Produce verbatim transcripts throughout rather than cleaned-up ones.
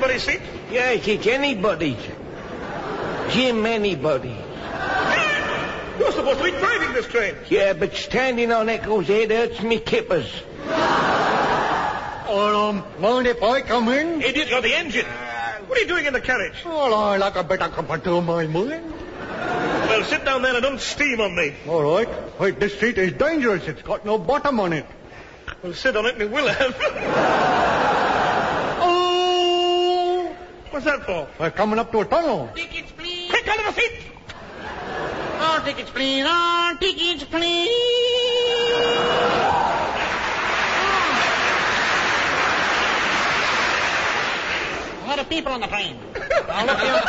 anybody's seat? Yes, it's anybody's. Jim, anybody. You're supposed to be driving this train. Yeah, but standing on Echo's head hurts me kippers. Oh, um, mind if I come in? Idiot, you're the engine. What are you doing in the carriage? Well, I like a better cup of tea, my man. Well, sit down there and don't steam on me. All right. Wait, this seat is dangerous. It's got no bottom on it. Well, sit on it and it will have. Oh! What's that for? We're coming up to a tunnel. Tickets, please. Quick, out of the seat! All tickets, please. All tickets, please. A lot of people on the train. I'll look you.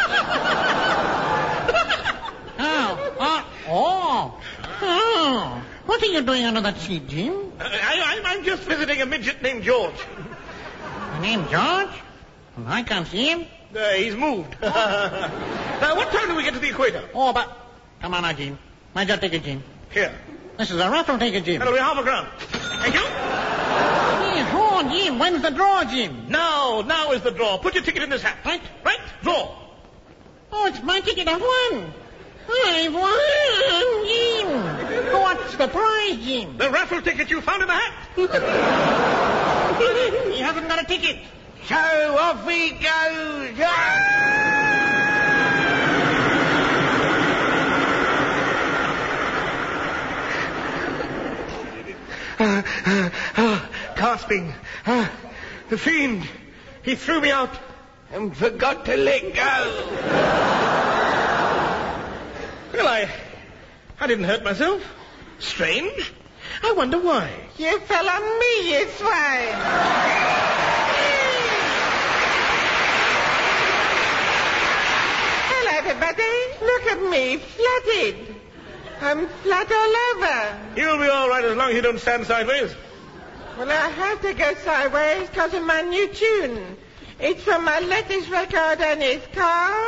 Oh, oh, oh, oh. What are you doing under that seat, Jim? Uh, I, I'm just visiting a midget named George. Your name George? Well, I can't see him. Uh, he's moved. Now, what time do we get to the equator? Oh, but... Come on now, Jim. Where's your ticket, Jim? Here. This is a raffle ticket, Jim. That'll be half a crown. Thank you. Yes, oh, Jim. When's the draw, Jim? Now, now is the draw. Put your ticket in this hat. Right? Right? Draw. Oh, it's my ticket. I've won. I've won, Jim. What's the prize, Jim? The raffle ticket you found in the hat. He hasn't got a ticket. So off he goes. Uh, uh, uh, gasping. Uh, the fiend. He threw me out. And forgot to let go. Well, I... I didn't hurt myself. Strange. I wonder why. You fell on me, you swine. Hello, everybody. Look at me, flatted. I'm flat all over. You'll be all right as long as you don't stand sideways. Well, I have to go sideways because of my new tune. It's from my latest record and it's called...